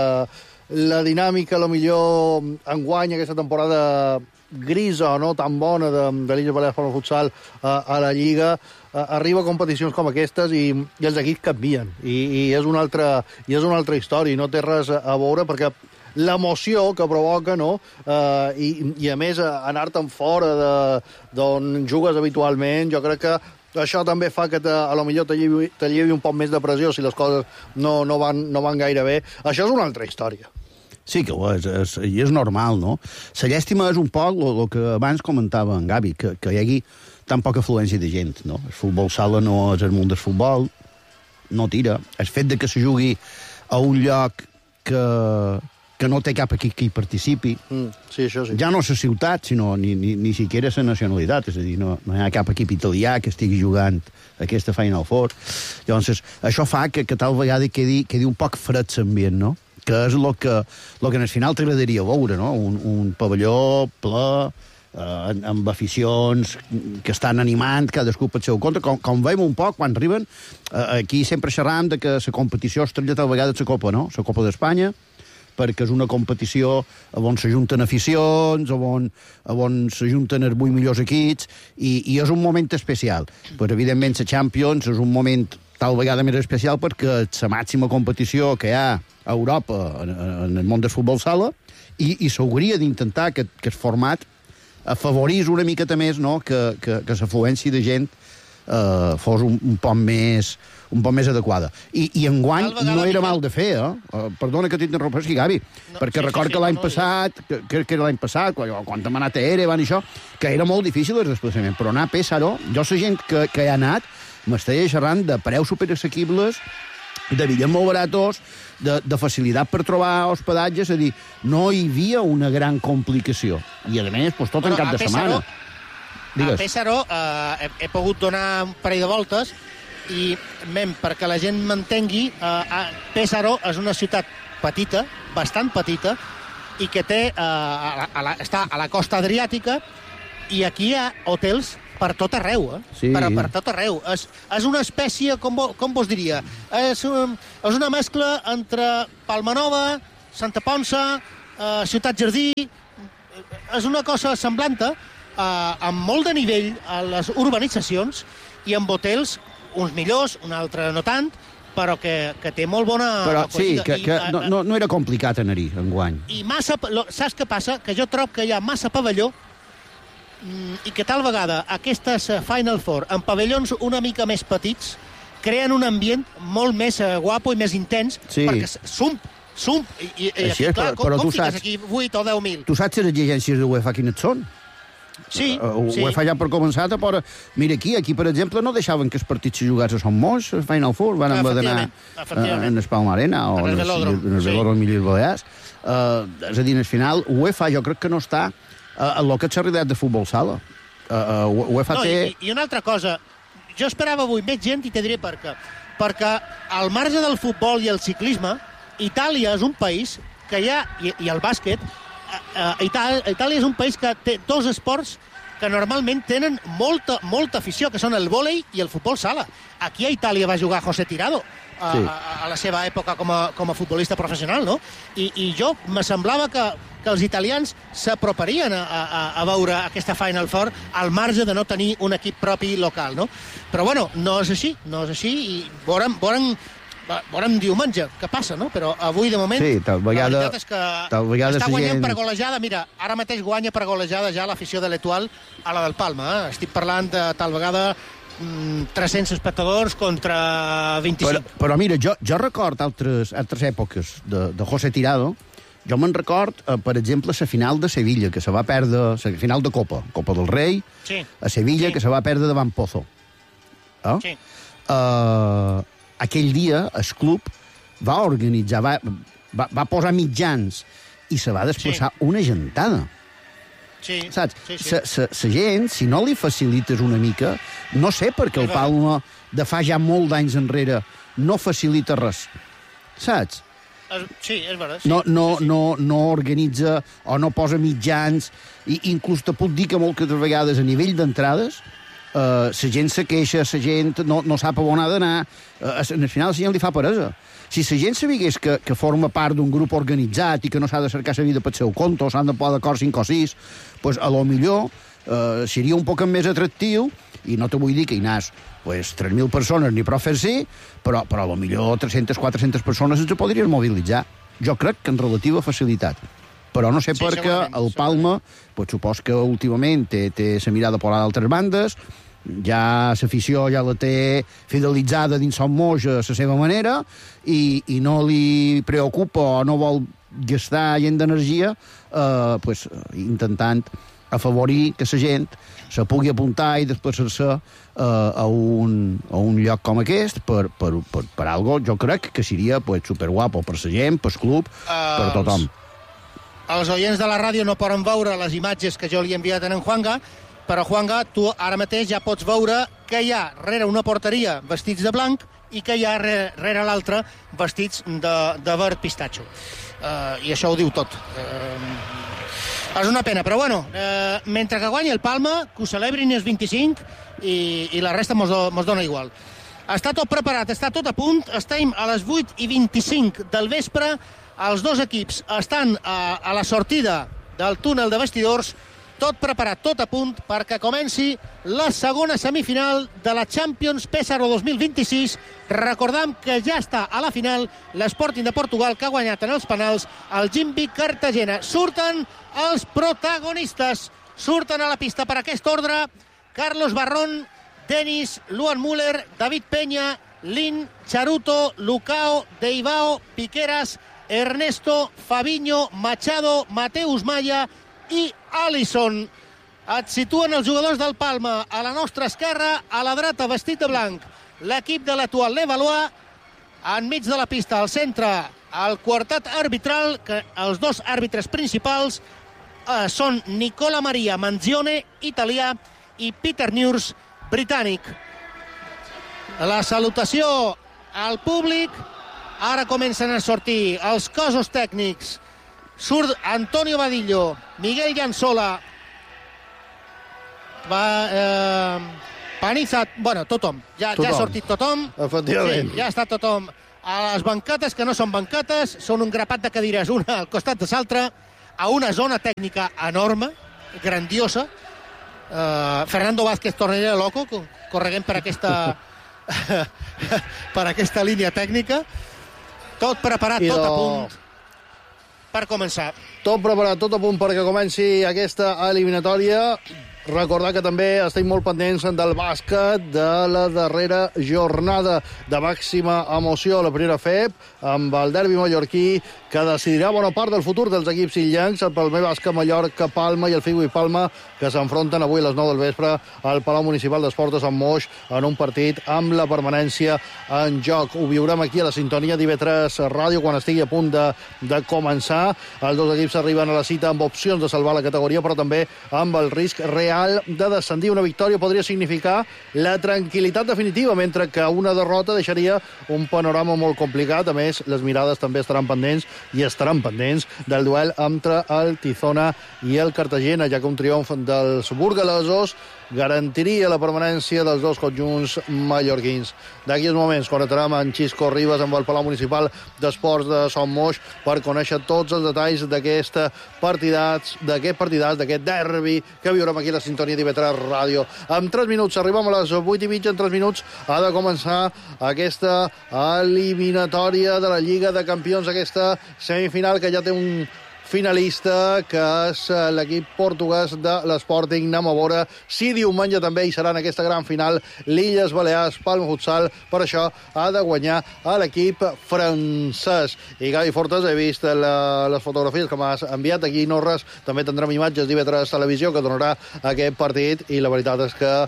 la dinàmica, millor enguany aquesta temporada grisa o no tan bona de l'Illes Balears Palma Futsal a la Lliga, arriba a competicions com aquestes i els equips canvien. I és una altra història, i no té res a veure perquè l'emoció que provoca, no? I a més, anar-te'n fora d'on jugues habitualment, jo crec que això també fa que a lo millor t'allivi un poc més de pressió si les coses no van gaire bé. Això és una altra història. Sí que ho és, i és normal, no? La llàstima és un poc el que abans comentava en Gavi, que hi hagi tan poca afluència de gent, no? El futbol sala no és el món del futbol, no tira. El fet de que se jugui a un lloc que no té cap equip que hi participi. Sí, això sí. Ja no la ciutat, sinó ni siquiera la nacionalitat. És a dir, no hi ha cap equip italià que estigui jugant aquesta Final Four. Llavors, això fa que tal vegada quedi un poc fred l'ambient, no? Que és el que en el final t'agradaria veure, no? Un pavelló ple, amb aficions que estan animant cadascú pel seu compte, com veiem un poc quan arriben. Aquí sempre xerram de que la competició estrella tal vegada és la Copa, no? La Copa d'Espanya, perquè és una competició on s'ajunten aficions, on s'ajunten els 8 millors equips, i és un moment especial. Però, evidentment, la Champions és un moment tal vegada més especial perquè és la màxima competició que hi ha a Europa en el món del futbol sala, i s'hauria d'intentar que el format afavorís una miqueta més, no?, que l'afluència de gent fos un poc més adequada. I enguany no era mal de fer, perdona que t'interrompessi, Gavi, perquè record que l'any passat, que era l'any passat, quan hem anat a Erevan i això, que era molt difícil el desplaçament, però anar a Pesaro, jo la gent que hi ha anat, m'estaria xerrant de preus superassequibles, de bitllets molt baratos, de facilitat per trobar hospedatges, és a dir, no hi havia una gran complicació. I, a més, tot en cap de setmana. A Pesaro he pogut donar un parell de voltes i, perquè la gent m'entengui, Pesaro és una ciutat petita, bastant petita, i que està a la costa adriàtica, i aquí hi ha hotels per tot arreu, Sí. Per tot arreu. És una espècie, com vos diria, és una mescla entre Palmanova, Santa Ponsa, Ciutat Jardí, és una cosa semblant, amb molt de nivell a les urbanitzacions i amb hotels, uns millors, un altre no tant, però que té molt bona... Però sí, que no era complicat anar-hi enguany. I saps què passa? Que jo trobo que hi ha massa pavelló i que tal vegada aquestes Final Four en pavellons una mica més petits creen un ambient molt més guapo i més intens, perquè i aquí, clar, com fiques aquí 8 o 10.000? Tu saps les exigències de UEFA quines són? Sí. UEFA ja per començar, però mira aquí, per exemple, no deixaven que els partits se juguessin a Sant Moix, el Final Four, van haver d'anar en el Palma Arena o en el Velòdrom Miliar Balears. És a dir, al final, UEFA jo crec que no està en el que és la realitat de futbol sala. UEFA té... I una altra cosa, jo esperava avui més gent i te diré per què. Perquè al marge del futbol i el ciclisme, Itàlia és un país que hi ha, i el bàsquet, Itàlia és un país que té dos esports que normalment tenen molta afició, que són el vòlei i el futbol sala. Aquí a Itàlia va jugar José Tirado a la seva època com a futbolista professional, no? I jo me semblava que els italians s'aproparien a veure aquesta Final Four al marge de no tenir un equip propi local, no? Però bueno, no és així, i veurem diumenge què passa, no? Però avui, de moment, la veritat és que està guanyant per golejada. Mira, ara mateix guanya per golejada ja l'afició de l'Etoile a la del Palma. Estic parlant de tal vegada 300 espectadors contra 25. Però mira, jo record altres èpoques de José Tirado. Jo me'n record, per exemple, la final de Sevilla, que se va perdre, la final de Copa del Rei, a Sevilla, que se va perdre davant Pozo. Aquell dia el club va organitzar, va posar mitjans i se va desplaçar una gentada. Saps? La gent, si no li facilites una mica, no sé per què el Palma de fa ja molt d'anys enrere no facilita res. Saps? Sí, és veritat. No organitza o no posa mitjans, i inclús te puc dir que moltes vegades a nivell d'entrades la gent se queixa, la gent no sap on ha d'anar, al final la gent li fa peresa. Si la gent sabigués que forma part d'un grup organitzat i que no s'ha de cercar la vida pel seu compte, o s'han de posar d'acord 5 o 6, doncs a lo millor seria un poc més atractiu, i no te vull dir que hi anàs 3.000 persones ni prou fer-s'hi, però a lo millor 300-400 persones ens podrien mobilitzar. Jo crec que en relativa facilitat. Però no sé per què el Palma, supos que últimament té la mirada per altres bandes, ja l'afició ja la té fidelitzada dins Son Moix a la seva manera, i no li preocupa o no vol gastar gent d'energia intentant afavorir que la gent se pugui apuntar i desplaçar-se a un lloc com aquest per algo, jo crec que seria superguapo per la gent, per el club, per tothom. Els oients de la ràdio no poden veure les imatges que jo li he enviat a en Juanga, però Juanga, tu ara mateix ja pots veure que hi ha rere una porteria vestits de blanc i que hi ha rere l'altra vestits de verd pistatxo. I això ho diu tot. És una pena, però bueno, mentre que guanya el Palma, que ho celebrin els 25 i la resta mos dona igual. Està tot preparat, està tot a punt, estem a les 8:25 del vespre, els dos equips estan a la sortida del túnel de vestidors, tot preparat, tot a punt perquè comenci la segona semifinal de la Champions Pesaro 2026. Recordam que ja està a la final l'Sporting de Portugal, que ha guanyat en els penals el Gimbi Cartagena. Surten els protagonistes. Surten a la pista per aquest ordre Carlos Barrón, Denis, Luan Müller, David Peña, Lin, Charuto, Lucao, Deibao, Piqueras, Ernesto, Fabinho, Machado, Mateus Maya i Alisson. Et situen els jugadors del Palma a la nostra esquerra, a la dreta vestit de blanc l'equip de l'Etoile Levallois, enmig de la pista al centre el quartet arbitral, que els dos àrbitres principals són Nicola Maria Manzione, italià, i Peter Nurs, britànic. La salutació al públic. Ara comencen a sortir els cossos tècnics. Surt Antonio Vadillo, Miguel Llanzola, Paniza, bueno, tothom. Ja ha sortit tothom. Efectivament. Sí, ja està tothom. A les banquetes, que no són banquetes, són un grapat de cadires, una al costat de l'altra, a una zona tècnica enorme, grandiosa. Fernando Vázquez Tornellera Loco, correguent per aquesta per aquesta línia tècnica. Tot preparat, tot a punt per començar. Tot preparat, tot a punt perquè comenci aquesta eliminatòria. Recordar que també estem molt pendents del bàsquet de la darrera jornada de màxima emoció, la primera FEP, amb el derbi mallorquí, que decidirà bona part del futur dels equips illencs, el Palmer Bàsquet, Mallorca, Palma i el Figo i Palma, que s'enfronten avui a les 9 del vespre al Palau Municipal d'Esports de Sant Moix en un partit amb la permanència en joc. Ho viurem aquí a la sintonia d'IV3 Ràdio quan estigui a punt de començar. Els dos equips arriben a la cita amb opcions de salvar la categoria, però també amb el risc real de descendir. Una victòria podria significar la tranquil·litat definitiva, mentre que una derrota deixaria un panorama molt complicat. A més, les mirades també estaran pendents del duel entre el Tizona i el Cartagena, ja que un triomf dels burgalesos garantiria la permanència dels dos conjunts mallorquins. D'aquí uns moments connectarem amb Xisco Ribas amb el Palau Municipal d'Esports de Sant Moix per conèixer tots els detalls d'aquest partidats, d'aquest derbi que viurem aquí a la sintonia d'IV3 Ràdio. En 3 minuts, arribem a les 8:30, en 3 minuts ha de començar aquesta eliminatòria de la Lliga de Campions, aquesta semifinal que ja té un finalista, que és l'equip portuguès de l'Sporting. Anem a veure si diumenge també hi serà en aquesta gran final l'Illes Balears Palma Futsal. Per això ha de guanyar a l'equip francès. I Gavi Fortes, he vist les fotografies que m'has enviat aquí, Norres. També tindrem imatges d'IV3 Televisió que donarà aquest partit, i la veritat és que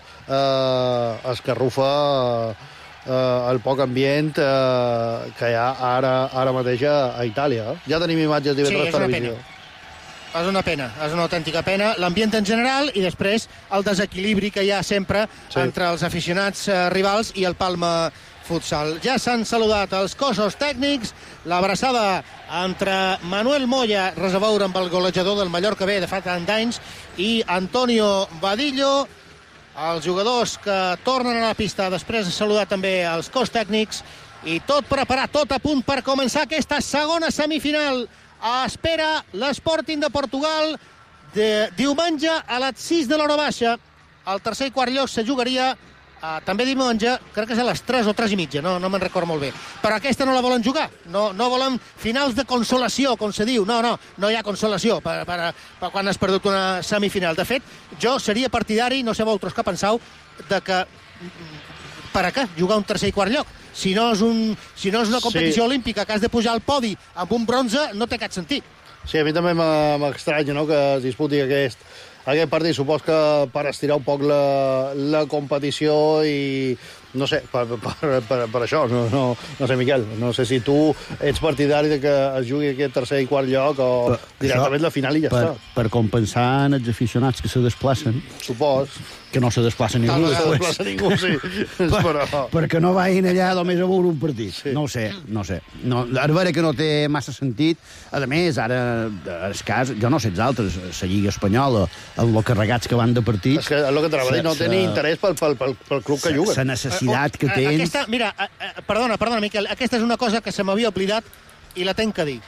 escarrufa el poc ambient que hi ha ara mateix a Itàlia. Ja tenim imatges d'IV3 Televisió. És una pena, és una autèntica pena. L'ambient en general i després el desequilibri que hi ha sempre entre els aficionats rivals i el Palma Futsal. Ja s'han saludat els cossos tècnics, l'abraçada entre Manuel Moya, res a veure amb el golejador del Mallorca B de fa tant d'anys, i Antonio Vadillo, els jugadors que tornen a la pista. Després de saludar també els cos tècnics, i tot preparat, tot a punt per començar aquesta segona semifinal. Espera l'Sporting de Portugal diumenge a les 6 de l'hora baixa. El tercer i quart lloc se jugaria també diumenge, crec que és a les 3 o 3 i mitja, no me'n recordo molt bé. Però aquesta no la volen jugar, no volen finals de consolació, com se diu. No hi ha consolació per quan has perdut una semifinal. De fet, jo seria partidari, no sé vosaltres què penseu, de que per a què jugar un tercer i quart lloc? Si no és una competició olímpica que has de pujar al podi amb un bronze, no té cap sentit. Sí, a mi també m'estranya, no?, que es disputi aquest partit. Supos que per estirar un poc la competició i, no sé, per això, no sé, Miquel, no sé si tu ets partidari de que es jugui aquest tercer i quart lloc o directament la final i ja està. Per compensar els aficionats que se desplacen. Supos. Que no se desplaça ningú. No se desplaça ningú, sí. Perquè no vagin allà només a veure un partit. Sí. No ho sé. A veure que no té massa sentit. A més, ara, el cas, jo no sé els altres, la Lliga Espanyola, els carregats que van de partits... És que el que t'anava a dir, no té ni interès pel club que juguen. La necessitat que tens... Mira, perdona, Miquel, aquesta és una cosa que se m'havia oblidat i la tenc que dir.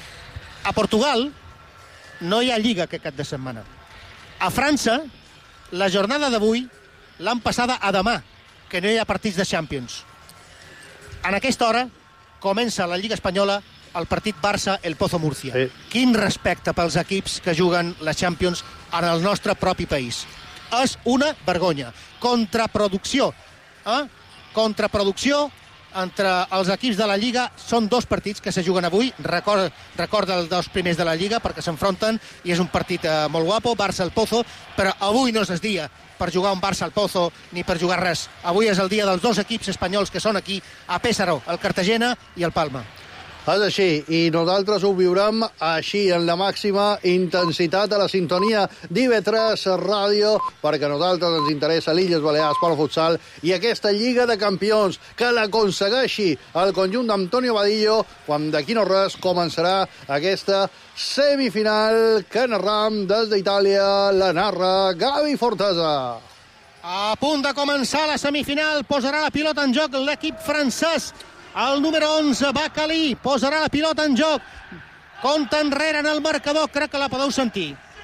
A Portugal no hi ha Lliga aquest cap de setmana. A França, la jornada d'avui l'han passada a demà, que no hi ha partits de Champions. En aquesta hora comença la Lliga Espanyola el partit Barça-El Pozo Múrcia. Sí. Quin respecte pels equips que juguen la Champions en el nostre propi país. És una vergonya. Contraproducció. Contraproducció entre els equips de la Lliga. Són 2 partits que se juguen avui. Recorda els 2 primers de la Lliga perquè s'enfronten i és un partit molt guapo, Barça-El Pozo, però avui no és el dia per jugar un Barça al Pozo ni per jugar res. Avui és el dia dels 2 equips espanyols que són aquí a Pésaro, el Cartagena i el Palma. És així, i nosaltres ho viurem així, en la màxima intensitat, a la sintonia d'IV3 Ràdio, perquè a nosaltres ens interessa l'Illes Balears pel futsal i aquesta Lliga de Campions, que l'aconsegueixi el conjunt d'Antonio Vadillo, quan d'aquí no res començarà aquesta semifinal que narram des d'Itàlia, la narra Gavi Fortesa. A punt de començar la semifinal, posarà la pilota en joc l'equip francès. El número 11, Bacalí, posarà la pilota en joc. Compte enrere en el marcador, crec que la podeu sentir.